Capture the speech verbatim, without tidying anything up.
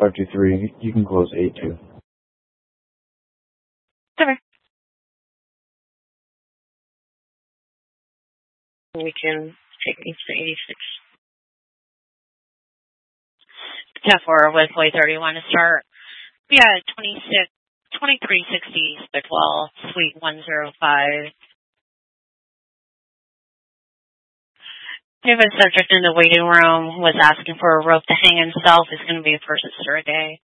five two three. You can close eight two. Okay. We can take these to eighty-six. ten four with way thirty-one to start. Yeah, twenty-six, twenty-three sixty, Spickwell, Suite one oh five. If a subject in the waiting room was asking for a rope to hang himself, it's going to be a person survey.